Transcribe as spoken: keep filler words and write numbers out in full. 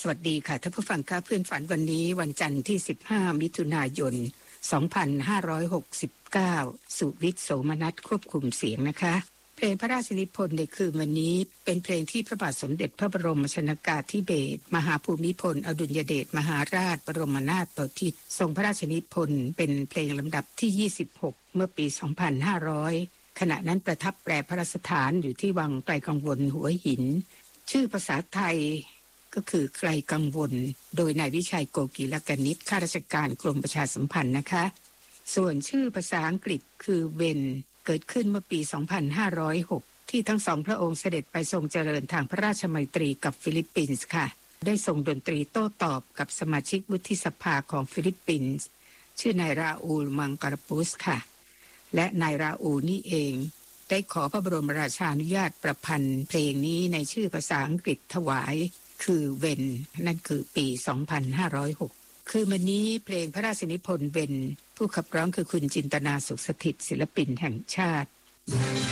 สวัสดีค่ะท่านผู้ฟังค่ะเพื่อนฝันวันนี้วันจันทร์ที่สิบห้ามิถุนายนสองพันห้าร้อยหกสิบเก้าสุวิทย์โสมนัสควบคุมเสียงนะคะเพลงพระราชนิพนธ์ในคืนวันนี้เป็นเพลงที่พระบาทสมเด็จพระบรมชนกาธิเบศรมหาภูมิพลอดุลยเดชมหาราชบรมนาถบพิตรทรงพระราชนิพนธ์เป็นเพลงลำดับที่ยี่สิบหกเมื่อปีสองพันห้าร้อยขณะนั้นประทับแปรพระราชฐานอยู่ที่วังไกลกังวลหัวหินชื่อภาษาไทยก็คือไกลกังวลโดยนายวิชัยโกกีลกนิษฐ์ข้าราชการกรมประชาสัมพันธ์นะคะส่วนชื่อภาษาอังกฤษคือเวนเกิดขึ้นเมื่อปีสองพันห้าร้อยหกที่ทั้งสองพระองค์เสด็จไปทรงเจริญทางพระราชมัยตรีกับฟิลิปปินส์ค่ะได้ทรงดนตรีโต้ตอบกับสมาชิกวุฒิสภาของฟิลิปปินส์ชื่อนายราอูลมังการปุสค่ะและนายราอูลนี่เองได้ขอพระบรมราชานุญาตประพันธ์เพลงนี้ในชื่อภาษาอังกฤษถวายคือเวนนั่นคือปีสองพันห้าร้อยหกคือวันนี้เพลงพระราชนิพนธ์เวนผู้ขับร้องคือคุณจินตนาสุขสถิตศิลปินแห่งชาติ